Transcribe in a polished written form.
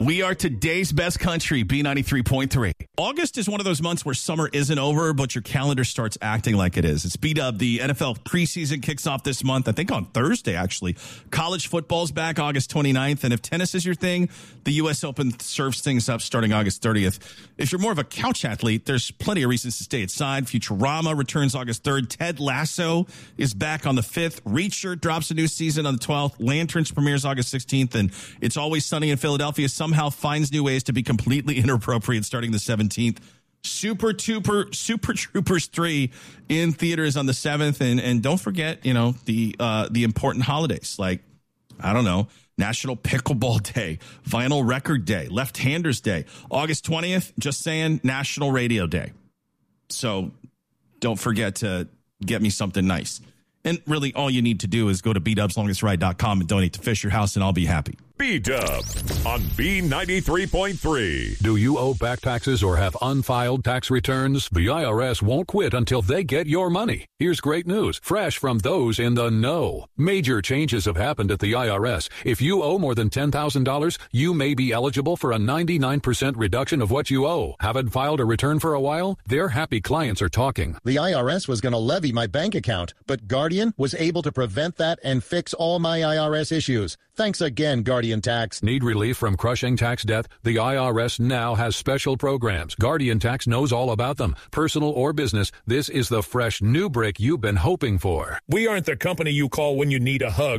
We are today's best country, B93.3. August is one of those months where summer isn't over, but your calendar starts acting like it is. It's B-Dub. The NFL preseason kicks off this month, I think on Thursday, actually. College football's back August 29th, and if tennis is your thing, the U.S. Open serves things up starting August 30th. If you're more of a couch athlete, there's plenty of reasons to stay inside. Futurama returns August 3rd. Ted Lasso is back on the 5th. Reacher drops a new season on the 12th. Lanterns premieres August 16th, and It's Always Sunny in Philadelphia somehow finds new ways to be completely inappropriate starting the 17th. Super Troopers 3 in theaters on the 7th. And don't forget, the important holidays like, I don't know, National Pickleball Day, Vinyl Record Day, Left-Handers Day, August 20th, just saying, National Radio Day. So don't forget to get me something nice. And really, all you need to do is go to bdubslongestride.com and donate to Fisher House, and I'll be happy. B-Dub on B93.3. Do you owe back taxes or have unfiled tax returns? The IRS won't quit until they get your money. Here's great news, fresh from those in the know. Major changes have happened at the IRS. If you owe more than $10,000, you may be eligible for a 99% reduction of what you owe. Haven't filed a return for a while? Their happy clients are talking. The IRS was going to levy my bank account, but Guardian was able to prevent that and fix all my IRS issues. Thanks again, Guardian Tax. Need relief from crushing tax debt? The IRS now has special programs. Guardian Tax knows all about them. Personal or business, this is the fresh new break you've been hoping for. We aren't the company you call when you need a hug